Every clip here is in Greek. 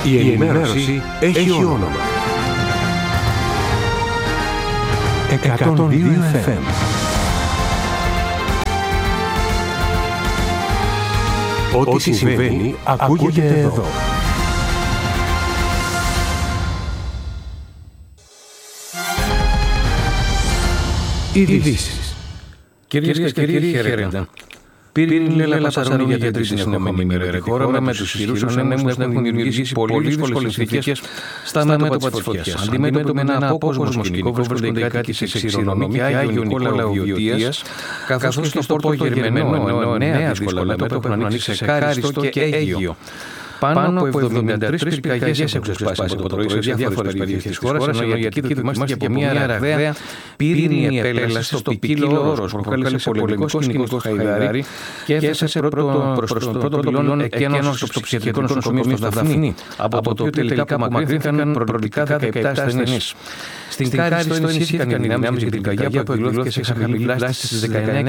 Η ενημέρωση έχει όνομα. 102 FM. Ό,τι συμβαίνει ακούγεται εδώ. Ειδήσεις. Κυρίες και κύριοι, χαίρετε. Πύρινη λέλα Πασαρώνη για την τρίτη συνεχόμενη ημέρα. Η χώρα με τους ισχυρούς ανέμους έχουν δημιουργήσει πολύ δύσκολες συνθήκες στα μέτωπα της φωτιάς. Αντιμέτωποι με ένα απόκοσμο σκηνικό βρίσκονται οι κάτοικοι σε Ξηρονομία, Άγιο Νικόλαο Βιωτίας, καθώς και στο Πόρτο Γερμενό, ενώ νέα δύσκολα μέτωπα έχουν ανοίξει σε Κάριστο και Αίγιο. Πάνω από 73 πυρκαγιές έχουν σπάσει από το πρωί σε διάφορες περιοχές της χώρας, ενώ η Αττική δοκιμάστηκε από μια ραγδαία πύρινη επέλαση στο Ποικίλο Όρος, που προκάλεσε πολεμικό σκηνικό στο Χαϊδάρι και έθεσε προς τον πρώτο πυλόν εκένωση στο ψυχιατρικό νοσοκομείο στο Δαφνί, από το οποίο τελικά απομακρύνθηκαν προληπτικά 17 ασθενείς. Στην Κάριστο ενισχύθηκαν οι δυνάμεις για την πυρκαγιά που εκδηλώθηκε σε χαμηλή βλάστη στις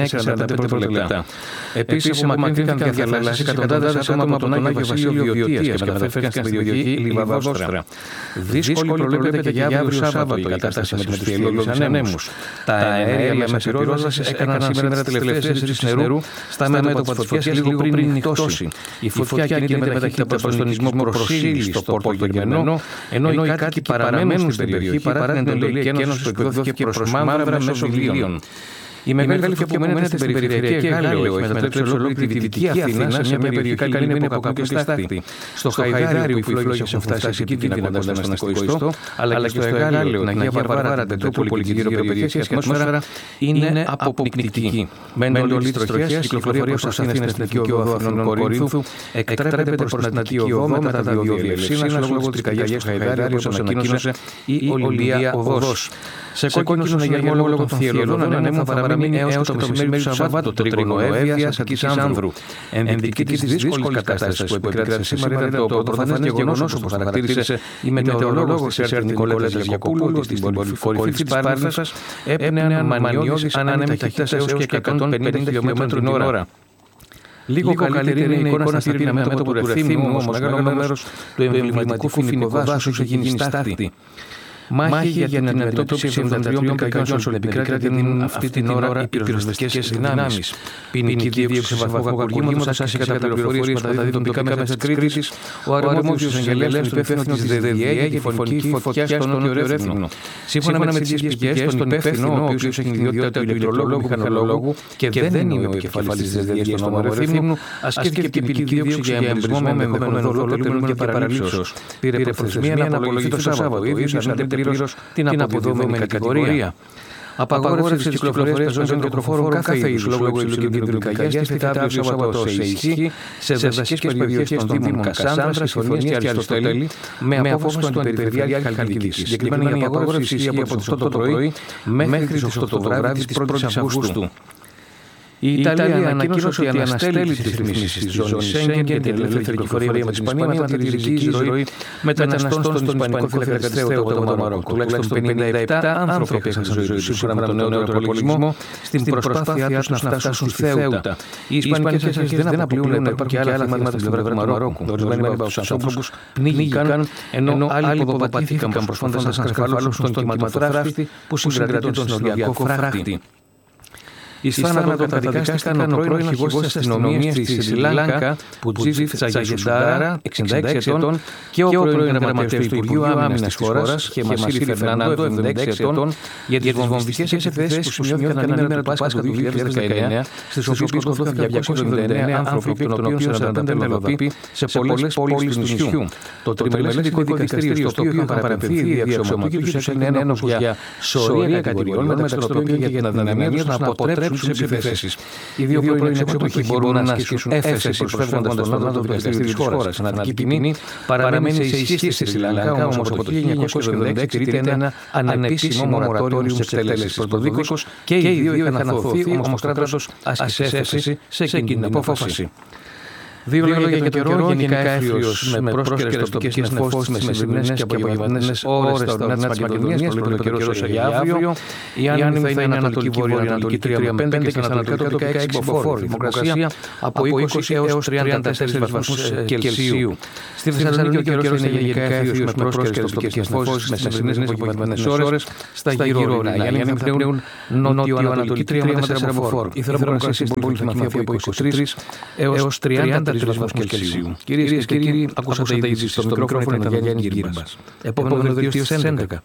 19:45 λεπτά. Επίσης, απομακρύνθηκαν και διαλύσεις εκατοντάδες άτομα από τον Άγιο Βασίλειο Βιωτίας και μεταφέρθηκαν στην περιοχή Λιβαδόστρα. Δύσκολη προβλέπεται και για αύριο Σάββατο η κατάσταση με τους φιελώδεις ανέμους. Τα αέρια μεσοπυρόσβασης έκαναν σήμερα τις τελευταίες ρίξεις νερού στα μέτωπα της φωτιάς λίγο πριν νυχτώσει. Η φωτιά κινείται με ταχύτητα προς τον νησμό Προσήλη στο Πόρτο Γερμενό, ενώ οι κάτοικοι παραμένουν στην περιοχή παρά την εντολή εκένωσης που εκδόθηκε προς μαύρα μέσω βιβλίων. Η μεγάλη φωτιά που μένει στην περιφερειακή Εγάλεο έχει μετατρέψει ολόκληρη τη Δυτική Αθήνα σε μια περιοχή καλυμμένη από κακού και στάχτη. Στο Χαϊδάρι, οι φλόγες έχουν φτάσει εκεί κίνδυνα κοντά στον αστικό ιστό, αλλά και στο Εγάλεο, την Αγία Βαρβάρα, την Πετρούπολη και γύρω περιοχές, η ατμόσφαιρα είναι αποπνικτική. Με εντολή της τροχιάς, η κυκλοφορία προς Αθήνα στην Εθνική Οδό Αθηνών Κορίνθου εκτρέπεται προς την Αττική Οδό μετά τα διόδια Ελευσίνας λόγω της πυρκαγιάς του Χαϊδάρι, όπως ανακοίνωσε η Ολυμπία Οδός. Σε κόκκινο συναγερμό λόγω των θυελλωδών ανέμων θα παραμείνει έως το μεσημέρι του Σαββάτου τρίγωνο Εύβοιας Αττικής Άνδρου. Ενδεικτική της δύσκολης κατάστασης που επικράτησε σήμερα ήταν το πρωτοφανές γεγονός, όπως χαρακτήρισε η μετεωρολόγος της ΕΡΤ Νικολέτα Γιακοπούλου, ότι στην κορυφή της Πάρνηθας έπνεαν μανιώδεις άνεμοι ταχύτητας έως και 150 χιλιόμετρων την ώρα. Λίγο καλύτερη είναι η εικόνα στα πύρινα μέτωπα του Ρεθύμνου, όμως μεγάλο μέρος του εμβληματικού φοινικού δάσους έχει γίνει στάχτη. Μάχη για την αντιμετώπιση 73 πυρκαγιών στον επικράτη δίνουν αυτή την ώρα οι πυροσβεστικές δυνάμεις. Ποινική δίωξη σε βαθμό κακουργήματος, άσχετα κατά πληροφορίες που μεταδίδουν τοπικά μέσα της Κρήτης, ο αρμόδιος εισαγγελέας του υπεύθυνου της ΔΔΕ για τη φωνική φωτιά στο Νότιο Ρέθυμνο. Σύμφωνα με τις ίδιες πηγές, τον υπεύθυνο, ο οποίος έχει την ιδιότητα του ηλεκτρολόγου μηχανολόγου και δεν είναι ο επικεφαλής της ΔΔΕ στον Νότιο Ρέθυμνο, ασκήθηκε και ποινική δίωξη για εμπρισμό με ενδεχόμενο δόλο τελούμενο και παραλήψεως. Πήρε προθεσμία να απολογηθεί το Σάββατο. Την αποδομημένη κατηγορία. Απαγόρευση της κυκλοφορίας πεζών και τροφόρων κάθε είδους λόγω υψηλού κινδύνου πυρκαγιάς και αύριο Σάββατο σε ισχύ σε δασικές περιοχές των Δήμων Κασάνδρα, Συμφωνίας και Αριστοτέλη με απόφαση του Αντιπεριφερειάρχη Χαλκιδικής. Συγκεκριμένα η απαγόρευση ισχύει από τις 8 το πρωί μέχρι τις 8 το βράδυ της 1ης Αυγούστου. Η Ιταλία ανακοίνωσε ότι αναστέλει τις ρυθμίσεις της ζώνης Σέγγεν και την ελεύθερη κυκλοφορία με την Ισπανία μετά τη ριζική εισρωή μεταναστών στον Ισπανικό φυλακιστέο από το Μαρόκο. Τουλάχιστον 57 άνθρωποι έχασαν τη ζωή τους σύμφωνα με τον νεότερο πολιτισμό στην προσπάθειά τους να φτάσουν στη Θέουτα. Οι Ισπανικές αρχές δεν αποκλείουν να υπάρχουν και άλλα θύματα στην πλευρά του Μαρόκου. Ορισμένοι από τους ανθρώπους πνίγηκαν, ενώ άλλοι υποδοπατήθηκαν προσπαθώντας να σκαρφαλώσουν τον κυματοφράχτη που συγκρατεί τον συνοριακό φράχτη. Εις θάνατο καταδικάστηκαν ο πρώην αρχηγός της αστυνομίας της Σρι Λάνκα, Πουτζίφ Τσαγιασουντάρα, 66 ετών, και ο πρώην γραμματέας του Υπουργείου Άμυνας της χώρας, Χεμασίλη Φερνάντο, 76 ετών, για τις βομβιστικές επιθέσεις που σημειώθηκαν ανήμερα του Πάσχα του 2019, στις οποίες σκοτώθηκαν 279 άνθρωποι, εκ των οποίων 45 μελωδοί σε πολλές πόλεις του νησιού. Το τριμελές ειδικό δικαστήριο, στο οποίο είχαν παραπεμφθεί οι αξιωματούχοι τους, έγινε ένοχος για σωρία κατηγοριών, μεταξύ των οποίων και για την αδυναμία τους να αποτρέψουν τις επιθέσεις. Οι δύο πρώην αξιωματούχοι μπορούν να ασκήσουν έφεση προσφεύγοντας στον Ανώτατο Δικαστήριο της χώρας. Η θανατική ποινή παραμένει σε ισχύ στη Σρι Λάνκα, όμως από το 1976 τηρείται ένα ανεπίσημο μορατόριο της εκτέλεσης. Πρωτοδίκως και οι δύο είχαν αθωωωθεί, όμως ο κράτος άσκησε έφεση σε εκείνη την απόφαση. Δύο λόγια για τον καιρό. Γενικά έφριος με πρόσκαιρες τοπικές νεφώσεις με σημερινές και απογευματινές ώρες στα ορεινά της Μακεδονίας. Πολύ το καιρό για αύριο. Η άνεμη θα είναι ανατολική-βορειοανατολική 3 με 5 και στα ανατολικά τοπικά 6 μποφόρ. Θερμοκρασία από 20 έως 34 βαθμούς Κελσίου. Στη Θεσσαλονίκη ο καιρός θα είναι γενικά έφριος με πρόσκαιρες τοπικές νεφώσεις με σημερινές και απογευματινές ώρες στα γύρω-ορεινά. Οι άνεμοι θα πνέουν νότιο-ανατολική 3 με 4 μποφόρ. Η θερμοκρασία στην πόλη θα μαθεί από 23 έως 33 βαθμούς Κελσίου. Κυρίες και κύριοι, ακούσατε ήδη στο μικρόφωνο ήταν ο Γιάννης Γκύρμπας. Επόμενο δελτίο στις 11.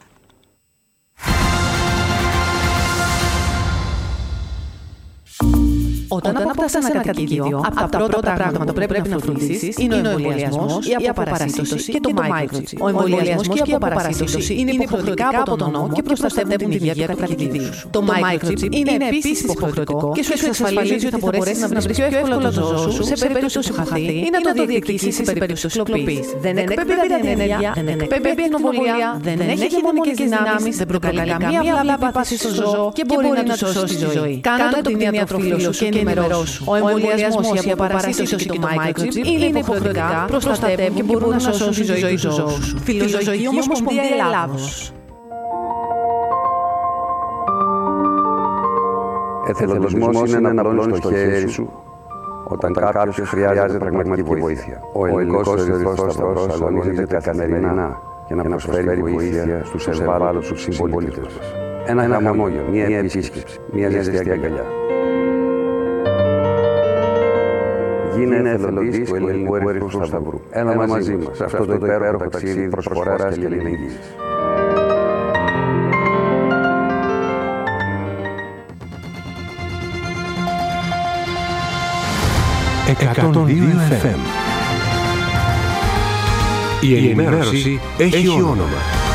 Όταν αποκτάς ένα κατοικίδιο, από τα πρώτα πράγματα που πρέπει να φροντίσεις είναι ο εμβολιασμός, η αποπαρασίτωση και το microchip. Ο εμβολιασμός και η αποπαρασίτωση είναι υποχρεωτικά από τον νόμο και προστατεύουν την υγεία του κατοικιδίου σου. Το microchip είναι επίσης υποχρεωτικό και σου εξασφαλίζει ότι θα μπορέσεις να βρεις πιο εύκολα το ζώο σου σε περίπτωση που χαθεί ή να το διεκδικήσεις σε περίπτωση κλοπής. Δεν εκπέμπει ραδιενέργεια, δεν εκπέμπει ακτινοβολία, δεν έχει δαιμονικές δυνάμεις, δεν προκαλεί καμία βλάβη πάση στο ζώο και μπορεί να του σώσει τη ζωή. Κάνε τον κτηνιατροφίλο σου και ενημερώσου. Ο εμβολιασμός, η αποπαρασίτωση και το microchip είναι υποχρεωτικά, προστατεύουν και μπορούν να σώσουν τη ζωή του ζώου σου. Φιλοζωική Ομοσπονδία Ελλάδος. Εθελοντισμός είναι να απλώνεις το χέρι σου όταν κάποιος χρειάζεται πραγματική βοήθεια. Ο Ελληνικός Ερυθρός Σταυρός αγωνίζεται καθημερινά για να προσφέρει βοήθεια στους ευάλωτους συμπολίτες μας. Ένα χαμόγελο, μια επίσκεψη, μια ζεστή αγκαλιά. Γίνε εθελοντής του Ελληνικού Ερυθρού Σταυρού. Έλα μαζί μας σε αυτό το υπέροχο ταξίδι προσφοράς και αλληλεγγύης. «102 FM». Η ενημέρωση έχει όνομα.